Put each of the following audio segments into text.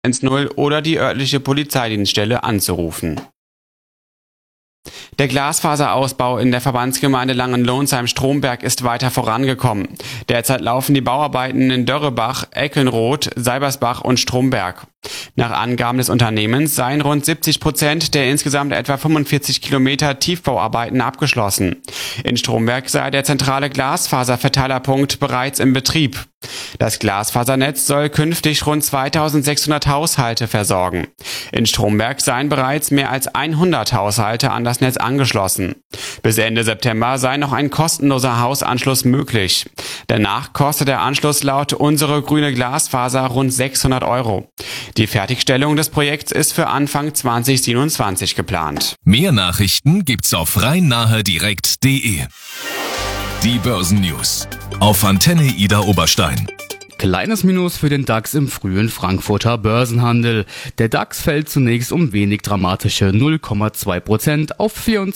110 oder die örtliche Polizeidienststelle anzurufen. Der Glasfaserausbau in der Verbandsgemeinde Langenlohnsheim-Stromberg ist weiter vorangekommen. Derzeit laufen die Bauarbeiten in Dörrebach, Eckenroth, Seibersbach und Stromberg. Nach Angaben des Unternehmens seien rund 70% der insgesamt etwa 45 Kilometer Tiefbauarbeiten abgeschlossen. In Stromberg sei der zentrale Glasfaserverteilerpunkt bereits in Betrieb. Das Glasfasernetz soll künftig rund 2600 Haushalte versorgen. In Stromberg seien bereits mehr als 100 Haushalte an das Netz angeschlossen. Bis Ende September sei noch ein kostenloser Hausanschluss möglich. Danach kostet der Anschluss laut Unsere Grüne Glasfaser rund 600 €. Die Fertigstellung des Projekts ist für Anfang 2027 geplant. Mehr Nachrichten gibt's auf rhein-nahe-direkt.de. Die Börsennews auf Antenne Ida Oberstein. Kleines Minus für den DAX im frühen Frankfurter Börsenhandel. Der DAX fällt zunächst um wenig dramatische 0,2% auf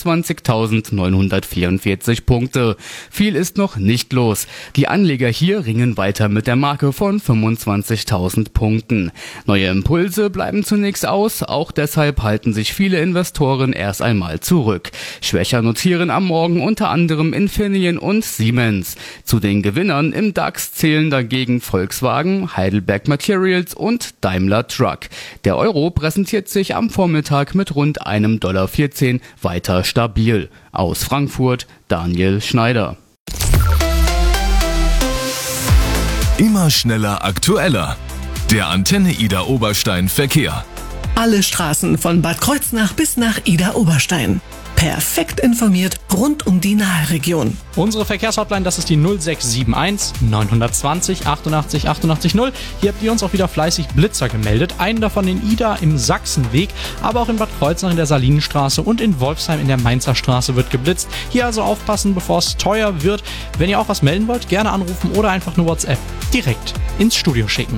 24.944 Punkte. Viel ist noch nicht los. Die Anleger hier ringen weiter mit der Marke von 25.000 Punkten. Neue Impulse bleiben zunächst aus, auch deshalb halten sich viele Investoren erst einmal zurück. Schwächer notieren am Morgen unter anderem Infineon und Siemens. Zu den Gewinnern im DAX zählen dagegen Volkswagen, Heidelberg Materials und Daimler Truck. Der Euro präsentiert sich am Vormittag mit rund $1,14 weiter stabil. Aus Frankfurt Daniel Schneider. Immer schneller, aktueller. Der Antenne Ida Oberstein Verkehr. Alle Straßen von Bad Kreuznach bis nach Ida Oberstein. Perfekt informiert rund um die Naheregion. Unsere Verkehrshotline, das ist die 0671 920 88 88 0. Hier habt ihr uns auch wieder fleißig Blitzer gemeldet. Einen davon in Ida im Sachsenweg, aber auch in Bad Kreuznach in der Salinenstraße und in Wolfsheim in der Mainzer Straße wird geblitzt. Hier also aufpassen, bevor es teuer wird. Wenn ihr auch was melden wollt, gerne anrufen oder einfach nur WhatsApp direkt ins Studio schicken.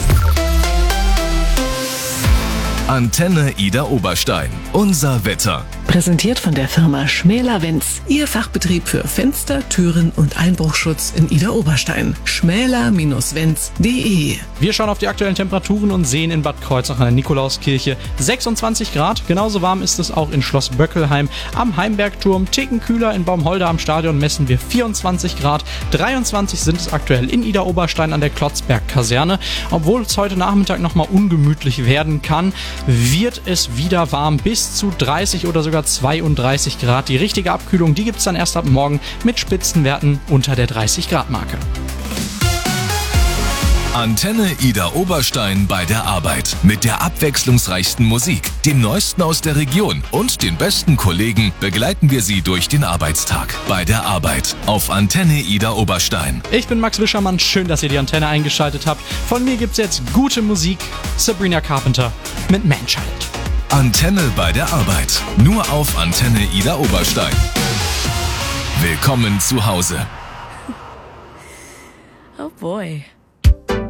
Antenne Ida Oberstein. Unser Wetter. Präsentiert von der Firma Schmäler-Wenz. Ihr Fachbetrieb für Fenster, Türen und Einbruchschutz in Ida Oberstein. schmäler-wenz.de. Wir schauen auf die aktuellen Temperaturen und sehen in Bad Kreuznach an der Nikolauskirche 26 Grad. Genauso warm ist es auch in Schloss Böckelheim am Heimbergturm. Ticken kühler in Baumholder am Stadion messen wir 24 Grad. 23 sind es aktuell in Ida Oberstein an der Klotzberg-Kaserne. Obwohl es heute Nachmittag nochmal ungemütlich werden kann, wird es wieder warm bis zu 30 oder sogar 32 Grad. Die richtige Abkühlung, die gibt es dann erst ab morgen mit Spitzenwerten unter der 30 Grad Marke. Antenne Ida Oberstein bei der Arbeit. Mit der abwechslungsreichsten Musik, dem Neuesten aus der Region und den besten Kollegen begleiten wir Sie durch den Arbeitstag. Bei der Arbeit auf Antenne Ida Oberstein. Ich bin Max Wischermann, schön, dass ihr die Antenne eingeschaltet habt. Von mir gibt's jetzt gute Musik. Sabrina Carpenter mit Manchild. Antenne bei der Arbeit. Nur auf Antenne Ida Oberstein. Willkommen zu Hause. Oh boy.